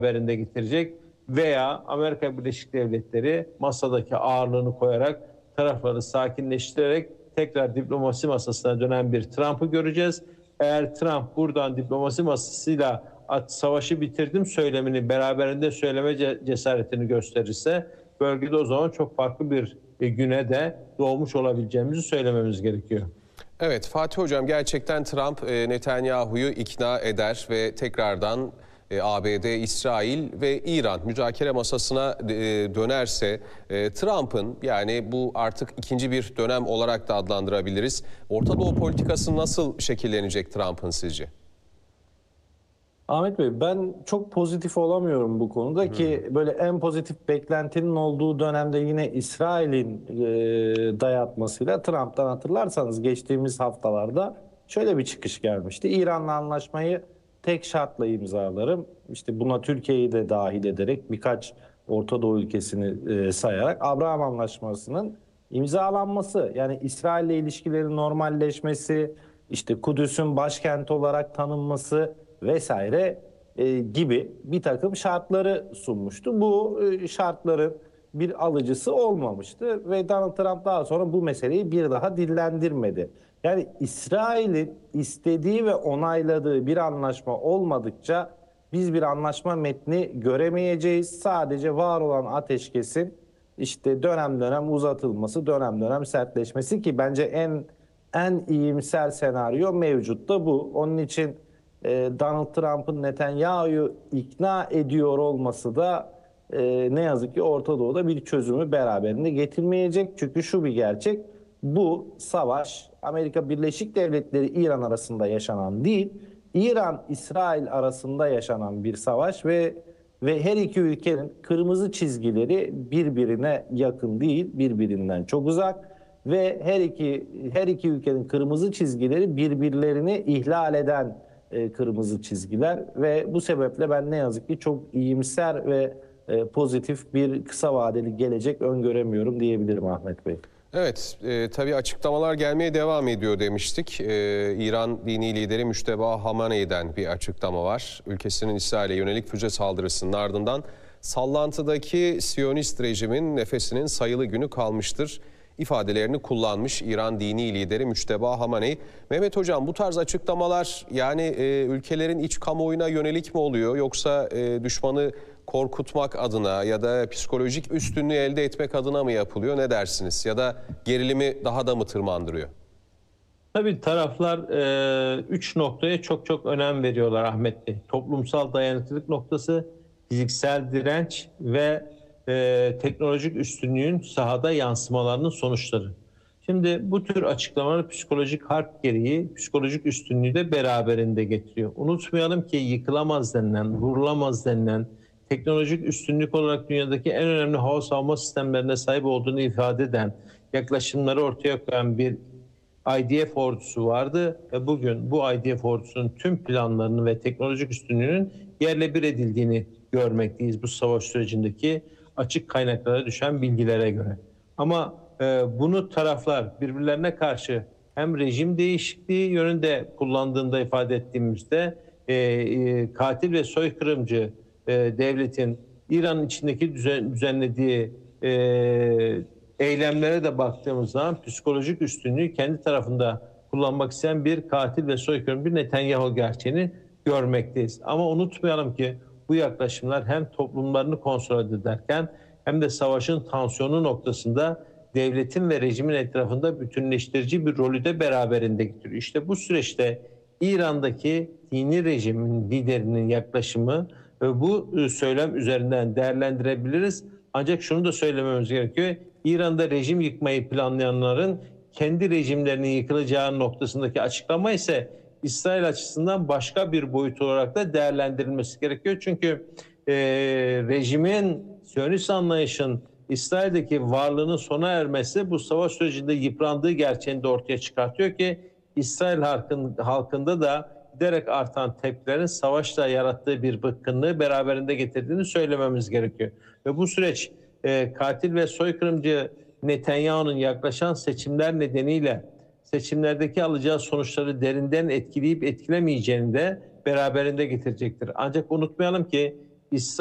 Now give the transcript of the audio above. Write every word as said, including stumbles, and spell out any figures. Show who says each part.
Speaker 1: beraberinde getirecek veya Amerika Birleşik Devletleri masadaki ağırlığını koyarak tarafları sakinleştirerek tekrar diplomasi masasına dönen bir Trump'ı göreceğiz. Eğer Trump buradan diplomasi masasıyla savaşı bitirdim söylemini beraberinde söyleme cesaretini gösterirse bölgede o zaman çok farklı bir güne de doğmuş olabileceğimizi söylememiz gerekiyor.
Speaker 2: Evet Fatih Hocam, gerçekten Trump Netanyahu'yu ikna eder ve tekrardan A B D, İsrail ve İran müzakere masasına dönerse Trump'ın, yani bu artık ikinci bir dönem olarak da adlandırabiliriz, Orta Doğu politikası nasıl şekillenecek Trump'ın sizce?
Speaker 3: Ahmet Bey, ben çok pozitif olamıyorum bu konuda hmm. ki böyle en pozitif beklentinin olduğu dönemde yine İsrail'in e, dayatmasıyla Trump'tan hatırlarsanız geçtiğimiz haftalarda şöyle bir çıkış gelmişti. İran'la anlaşmayı tek şartla imzalarım. İşte buna Türkiye'yi de dahil ederek birkaç Orta Doğu ülkesini e, sayarak Abraham Anlaşması'nın imzalanması, yani İsrail'le ilişkilerin normalleşmesi, işte Kudüs'ün başkenti olarak tanınması vesaire e, gibi bir takım şartları sunmuştu. Bu e, şartların bir alıcısı olmamıştı ve Donald Trump daha sonra bu meseleyi bir daha dillendirmedi. Yani İsrail'in istediği ve onayladığı bir anlaşma olmadıkça biz bir anlaşma metni göremeyeceğiz. Sadece var olan ateşkesin işte dönem dönem uzatılması, dönem dönem sertleşmesi, ki bence en en iyimser senaryo mevcut da bu. Onun için Donald Trump'ın Netanyahu'yu ikna ediyor olması da e, ne yazık ki Orta Doğu'da bir çözümü beraberinde getirmeyecek. Çünkü şu bir gerçek, bu savaş Amerika Birleşik Devletleri İran arasında yaşanan değil, İran-İsrail arasında yaşanan bir savaş ve ve her iki ülkenin kırmızı çizgileri birbirine yakın değil, birbirinden çok uzak ve her iki her iki ülkenin kırmızı çizgileri birbirlerini ihlal eden kırmızı çizgiler ve bu sebeple ben ne yazık ki çok iyimser ve pozitif bir kısa vadeli gelecek öngöremiyorum diyebilirim Ahmet Bey.
Speaker 2: Evet, e, tabii açıklamalar gelmeye devam ediyor demiştik. E, İran dini lideri Müşteba Hamaney'den bir açıklama var. Ülkesinin İsrail'e yönelik füze saldırısının ardından sallantıdaki Siyonist rejimin nefesinin sayılı günü kalmıştır ifadelerini kullanmış İran dini lideri Müşteba Hamaney. Mehmet Hocam, bu tarz açıklamalar yani e, ülkelerin iç kamuoyuna yönelik mi oluyor, yoksa e, düşmanı korkutmak adına ya da psikolojik üstünlüğü elde etmek adına mı yapılıyor? Ne dersiniz? Ya da gerilimi daha da mı tırmandırıyor?
Speaker 1: Tabii taraflar e, üç noktaya çok çok önem veriyorlar Ahmet Bey. Toplumsal dayanıklılık noktası, fiziksel direnç ve e, teknolojik üstünlüğün sahada yansımalarının sonuçları. Şimdi bu tür açıklamalar psikolojik harp gereği psikolojik üstünlüğü de beraberinde getiriyor. Unutmayalım ki yıkılamaz denilen, vurulamaz denilen, teknolojik üstünlük olarak dünyadaki en önemli hava savunma sistemlerine sahip olduğunu ifade eden, yaklaşımları ortaya koyan bir I D F ordusu vardı ve bugün bu I D F ordusunun tüm planlarını ve teknolojik üstünlüğünün yerle bir edildiğini görmekteyiz bu savaş sürecindeki açık kaynaklara düşen bilgilere göre. Ama e, bunu taraflar birbirlerine karşı hem rejim değişikliği yönünde kullandığında ifade ettiğimizde e, e, katil ve soykırımcı e, devletin İran'ın içindeki düzen, düzenlediği e, eylemlere de baktığımız zaman psikolojik üstünlüğü kendi tarafında kullanmak isteyen bir katil ve soykırım bir Netanyahu gerçeğini görmekteyiz. Ama unutmayalım ki bu yaklaşımlar hem toplumlarını kontrol ederken hem de savaşın tansiyonu noktasında devletin ve rejimin etrafında bütünleştirici bir rolü de beraberinde getiriyor. İşte bu süreçte İran'daki dini rejimin liderinin yaklaşımı bu söylem üzerinden değerlendirebiliriz. Ancak şunu da söylememiz gerekiyor. İran'da rejim yıkmayı planlayanların kendi rejimlerinin yıkılacağı noktasındaki açıklama ise İsrail açısından başka bir boyut olarak da değerlendirilmesi gerekiyor. Çünkü e, rejimin, Siyonist anlayışın İsrail'deki varlığının sona ermesi bu savaş sürecinde yıprandığı gerçeğini de ortaya çıkartıyor ki İsrail halkın, halkında da giderek artan tepkilerin savaşla yarattığı bir bıkkınlığı beraberinde getirdiğini söylememiz gerekiyor. Ve bu süreç e, katil ve soykırımcı Netanyahu'nun yaklaşan seçimler nedeniyle seçimlerdeki alacağı sonuçları derinden etkileyip etkilemeyeceğini de beraberinde getirecektir. Ancak unutmayalım ki İsrail